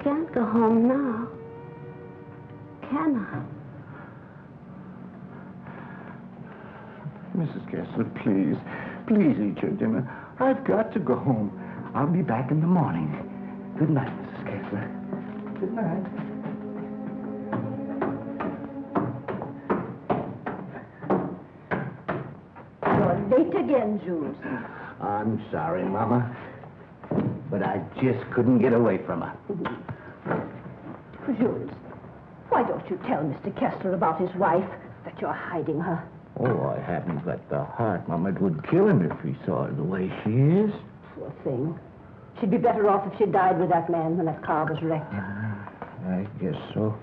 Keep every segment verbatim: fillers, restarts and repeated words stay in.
can't go home now. Can I? Missus Kessler, please. Please eat your dinner. I've got to go home. I'll be back in the morning. Good night, Missus Kessler. Good night. You're late again, Jules. I'm sorry, Mama. But I just couldn't get away from her. Jules, why don't you tell Mister Kessler about his wife, that you're hiding her? Oh, I haven't got the heart, Mama. It would kill him if he saw her the way she is. Poor thing. She'd be better off if she died with that man when that car was wrecked. Uh, I guess so.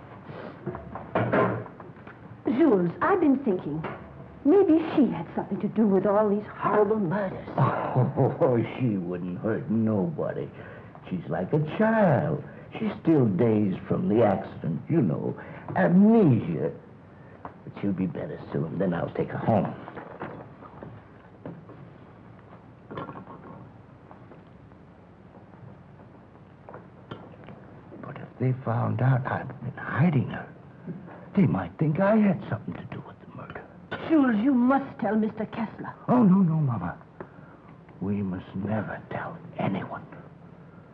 Jules, I've been thinking, maybe she had something to do with all these horrible murders. Oh, she wouldn't hurt nobody. She's like a child. She's still dazed from the accident, you know, amnesia. But she'll be better soon. Then I'll take her home. But if they found out I've been hiding her, they might think I had something to do with the murder. Jules, you must tell Mister Kessler. Oh, no, no, Mama. We must never tell anyone.